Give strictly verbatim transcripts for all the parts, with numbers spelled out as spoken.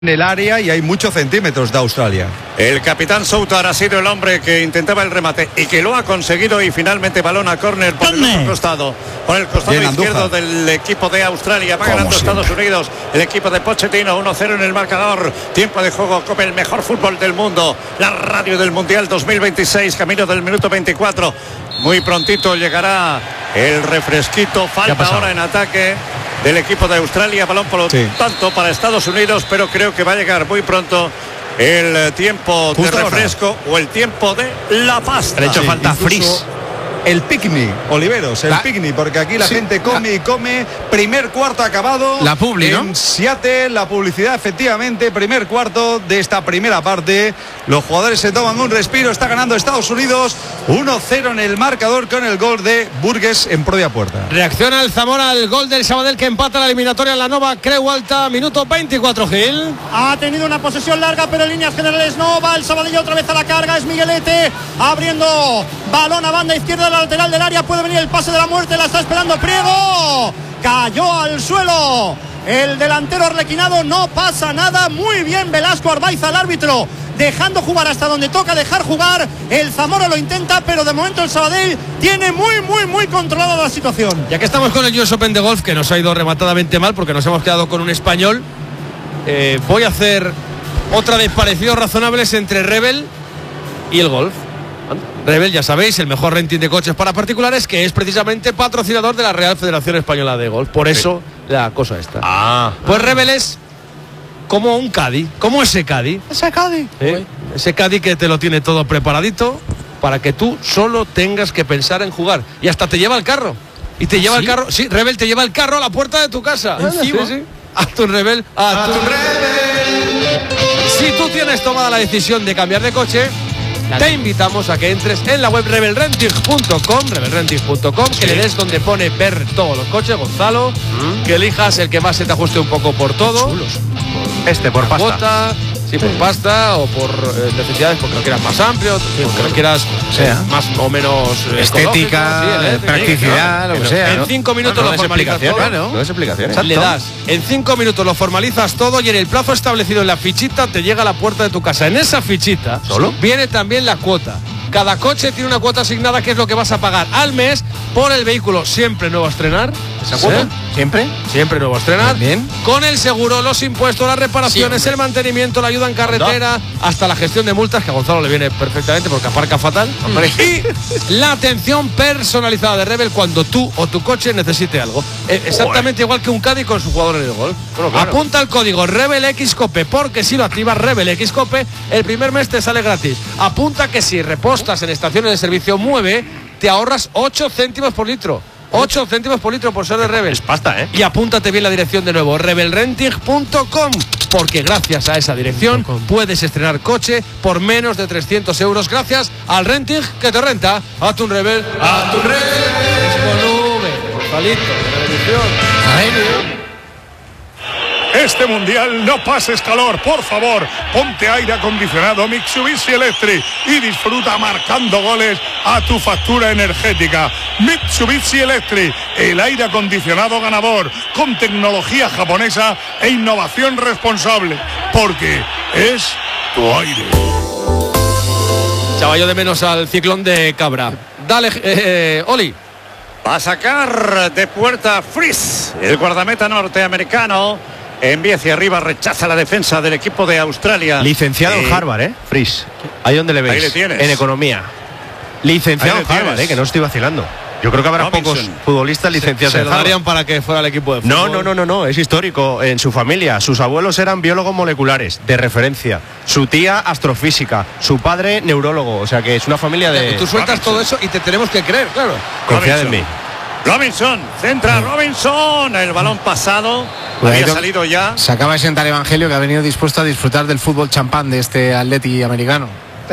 en el área y hay muchos centímetros de Australia. El capitán Soutar ha sido el hombre que intentaba el remate y que lo ha conseguido, y finalmente balón a córner por el otro costado, por el costado Bien, izquierdo Andújar. Del equipo de Australia. Va ganando siempre. Estados Unidos, el equipo de Pochettino, uno cero en el marcador. Tiempo de juego, Cope, el mejor fútbol del mundo, la radio del Mundial dos mil veintiséis, camino del minuto veinticuatro. Muy prontito llegará el refresquito. Falta ahora en ataque del equipo de Australia, balón por lo sí. tanto para Estados Unidos, pero creo que va a llegar muy pronto el tiempo Justo de refresco ahora. O el tiempo de la pasta. Le ha hecho sí, falta Fris. El picnic, Oliveros, el la, picnic, porque aquí la sí, gente come la, y come. Primer cuarto acabado. La publi, en ¿no? Seattle, la publicidad, efectivamente. Primer cuarto de esta primera parte. Los jugadores se toman un respiro. Está ganando Estados Unidos uno cero en el marcador con el gol de Burgues en propia puerta. Reacciona el Zamora al gol del Sabadell, que empata la eliminatoria en la Nova Creu Alta. Minuto veinticuatro, Gil. Ha tenido una posesión larga, pero en líneas generales no. Va el Sabadell otra vez a la carga. Es Miguelete abriendo balón a banda izquierda, la lateral del área. Puede venir el pase de la muerte. La está esperando Priego. Cayó al suelo el delantero arlequinado. No pasa nada. Muy bien Velasco Arbaiza, el árbitro, dejando jugar hasta donde toca dejar jugar. El Zamora lo intenta, pero de momento el Sabadell tiene muy, muy, muy controlada la situación. Ya que estamos con el U S Open de golf, que nos ha ido rematadamente mal porque nos hemos quedado con un español, eh, voy a hacer otra de parecidos razonables entre Rebel y el golf. Rebel, ya sabéis, el mejor renting de coches para particulares, que es precisamente patrocinador de la Real Federación Española de Golf. Por eso sí. la cosa está. Ah. Pues Rebel es como un Caddy, como ese Caddy. Ese Caddy. ¿Eh? Ese Caddy que te lo tiene todo preparadito para que tú solo tengas que pensar en jugar. Y hasta te lleva el carro. Y te ¿Ah, lleva ¿sí? el carro. Sí, Rebel te lleva el carro a la puerta de tu casa. Sí, sí. A tu Rebel. A, a tu, tu Rebel. Si tú tienes tomada la decisión de cambiar de coche, te invitamos a que entres en la web rebel renting punto com, rebel renting punto com, sí. que le des donde pone ver todos los coches, Gonzalo, mm. que elijas el que más se te ajuste un poco por todo. Chulos. Este por pasta. Cuota, sí, por pasta o por eh, necesidades, porque lo quieras más amplio, sí, porque lo quieras eh, más o menos eh, estética, sí, eh, practicidad, ¿no? lo que sea. En ¿no? cinco minutos no, no, lo formalizas todo. Claro. No es explicación. Le das, en cinco minutos lo formalizas todo y en el plazo establecido en la fichita te llega a la puerta de tu casa. En esa fichita ¿Solo? viene también la cuota. Cada coche tiene una cuota asignada, que es lo que vas a pagar al mes por el vehículo, siempre nuevo a estrenar. ¿Esa cuota? ¿Siempre? Siempre nuevo a estrenar. Bien. Con el seguro, los impuestos, las reparaciones, sí, el mantenimiento, la ayuda en carretera, no. hasta la gestión de multas, que a Gonzalo le viene perfectamente porque aparca fatal. Hombre. Y la atención personalizada de Rebel cuando tú o tu coche necesite algo. Eh, exactamente igual que un Caddy con su jugador en el golf. Bueno, claro. Apunta el código RebelXCope, porque si lo activas RebelXCope, el primer mes te sale gratis. Apunta que si repostas en estaciones de servicio Mueve, te ahorras ocho céntimos por litro. ocho céntimos por litro por ser de Rebel. Es pasta, ¿eh? Y apúntate bien la dirección de nuevo, rebel renting punto com, porque gracias a esa dirección puedes estrenar coche por menos de trescientos euros, gracias al renting que te renta. A tu Rebel, a tu Rebel. Es con V, Gonzalito, televisión. Este mundial no pases calor, por favor. Ponte aire acondicionado Mitsubishi Electric y disfruta marcando goles a tu factura energética. Mitsubishi Electric, el aire acondicionado ganador, con tecnología japonesa e innovación responsable, porque es tu aire. Chaval, yo de menos al ciclón de Cabra. Dale, eh, Oli. Va a sacar de puerta Fris, el guardameta norteamericano. Envía hacia arriba, rechaza la defensa del equipo de Australia. Licenciado eh, en Harvard, ¿eh? Fris. Ahí donde le veis. Ahí le tienes. En economía. Licenciado en Harvard, ¿eh? Que no estoy vacilando. Yo creo que habrá Robinson. Pocos futbolistas licenciados se, se en Harvard. lo darían para que fuera el equipo de fútbol. No, no, no, no, no. Es histórico. En su familia, sus abuelos eran biólogos moleculares, de referencia. Su tía, astrofísica. Su padre, neurólogo. O sea que es una familia de... Y tú sueltas Robinson. Todo eso y te tenemos que creer, claro. Confiad en mí. Robinson, centra Robinson, el balón pasado, había salido ya. Se acaba de sentar Evangelio, que ha venido dispuesto a disfrutar del fútbol champán de este Atleti americano.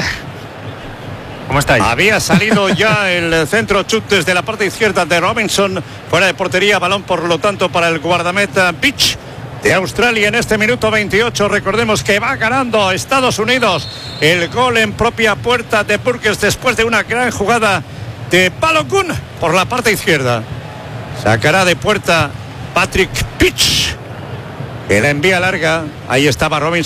¿Cómo estáis? Había salido ya el centro chut desde la parte izquierda de Robinson, fuera de portería, balón por lo tanto para el guardameta Beach de Australia en este minuto veintiocho. Recordemos que va ganando Estados Unidos, el gol en propia puerta de Burgess después de una gran jugada de Balogun por la parte izquierda. Sacará de puerta Patrick Pitch. Que la envía larga. Ahí estaba Robinson.